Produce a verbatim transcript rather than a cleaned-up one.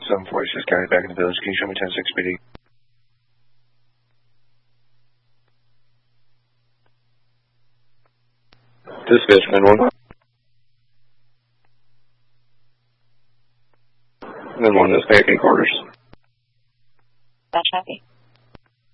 seven forty-six County back in the village. Can you show me ten six P D? Dispatch, man one. Man one is back in quarters. Dispatch, happy.